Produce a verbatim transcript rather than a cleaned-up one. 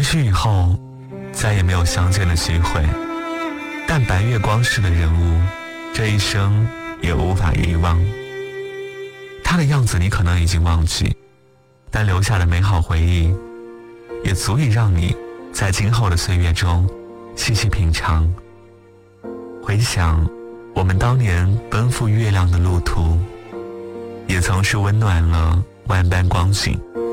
许以后再也没有相见的机会，但白月光式的人物，这一生也无法遗忘。他的样子你可能已经忘记，但留下的美好回忆也足以让你在今后的岁月中细细品尝。回想我们当年奔赴月亮的路途，也曾是温暖了万般光景。